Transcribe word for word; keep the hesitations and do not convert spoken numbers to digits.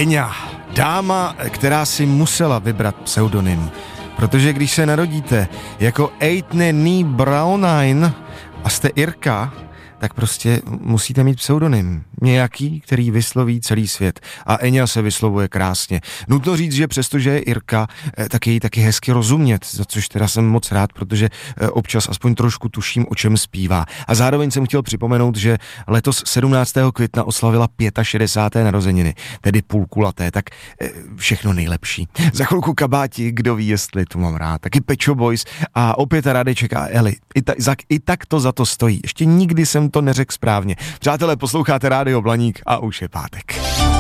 Eňa, dáma, která si musela vybrat pseudonym, protože když se narodíte jako Eitne ní Braunain a jste Irka, tak prostě musíte mít pseudonym. Nějaký, který vysloví celý svět. A Eňa se vyslovuje krásně. Nutno říct, že přestože je Irka, tak je jí taky hezky rozumět, za což teda jsem moc rád, protože občas aspoň trošku tuším, o čem zpívá. A zároveň jsem chtěl připomenout, že letos sedmnáctého května oslavila šedesáté páté narozeniny, tedy půlkulaté, tak všechno nejlepší. Za chvilku kabáti, kdo ví, jestli to mám rád, taky Pet Shop Boys a opět Radeček a Eli. I, ta, I tak to za to stojí. Ještě nikdy jsem to neřekl správně. Přátelé, posloucháte Rádio Blaník a už je pátek.